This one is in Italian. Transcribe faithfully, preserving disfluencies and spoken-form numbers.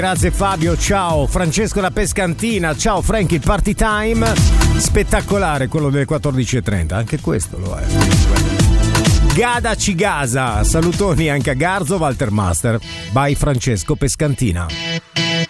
Grazie Fabio, ciao. Francesco da Pescantina, ciao Frank, il party time spettacolare, quello delle quattordici e trenta, anche questo lo è. Gada Cigasa, salutoni anche a Garzo Walter Master. By Francesco Pescantina.